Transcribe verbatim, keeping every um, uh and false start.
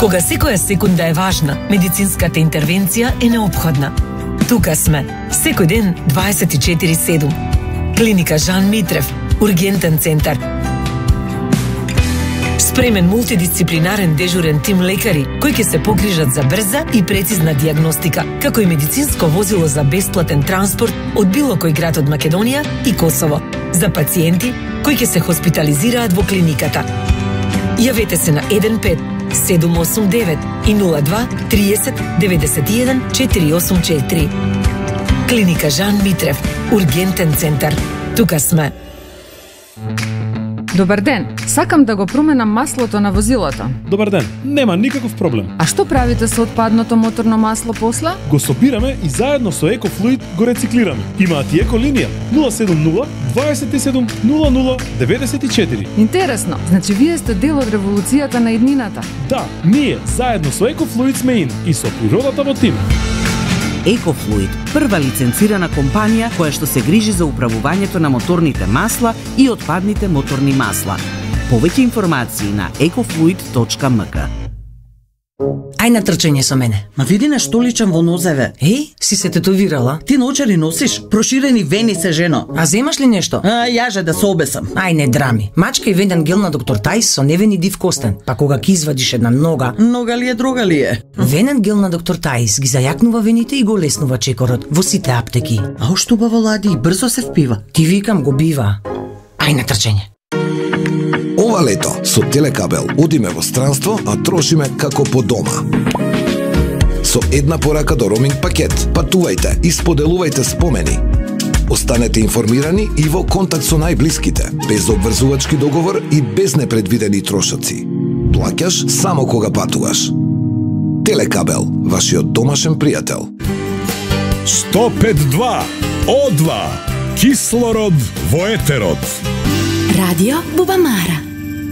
Кога секоја секунда е важна, медицинската интервенција е неопходна. Тука сме, секој ден дваесет и четири седум. Клиника Жан Митрев, ургентен центар. Спремен мултидисциплинарен дежурен тим лекари кои ќе се погрижат за брза и прецизна дијагностика, како и медицинско возило за бесплатен транспорт од било кој град од Македонија и Косово, за пациенти кои ќе се хоспитализираат во клиниката. Јавете се на еден пет седум осум девет и нула два триесет деветдесет и еден четири осум четири. Клиника Жан Митрев, ургентен центар. Тука сме. Добар ден, сакам да го променам маслото на возилото. Добар ден, нема никаков проблем. А што правите со отпадното моторно масло после? Го собираме и заедно со Екофлуид го рециклираме. Имаат и еко линија нула седум нула дваесет и седум нула нула деветдесет и четири. Интересно, значи вие сте дел од револуцијата на иднината. Да, ние заедно со Екофлуид сме ин и со природата во тим. Екофлуид, прва лиценцирана компанија која што се грижи за управувањето на моторните масла и отпадните моторни масла. Повеќе информации на екофлуид точка ем ка. Ај на трчање со мене. Ма види нешто личам во нозеве. Еј, си се тетовирала? Ти наочари носиш? Проширени вени се, жено. А земаш ли нешто? А, јаже да се обесам. Ај не драми. Мачка и венен гел на доктор Тајс со невени див костен. Па кога ќе извадиш една нога... Нога ли е, друга ли е? Венен гел на доктор Тајс ги зајакнува вените и го леснува чекорот во сите аптеки. А уште убаво лади и брзо се впива. Ти викам го бива. Ај на трчање. Ова лето со Телекабел одиме во странство, а трошиме како по дома. Со една порака до роуминг пакет, патувајте и споделувајте спомени. Останете информирани и во контакт со најблиските, без обврзувачки договор и без непредвидени трошоци. Плаќаш само кога патуваш. Телекабел, вашиот домашен пријател. сто пет и два О два. Кислород во етерот. Радио Бубамара.